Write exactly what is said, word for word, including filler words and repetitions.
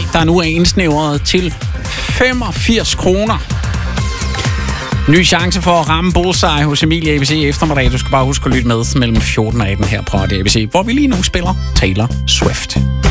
der nu er indsnævret til femogfirs kroner. Ny chance for at ramme bullseye hos Emil i A B C i eftermiddag. Du skal bare huske at lytte med mellem fjorten og atten her på A B C, hvor vi lige nu spiller Taylor Swift.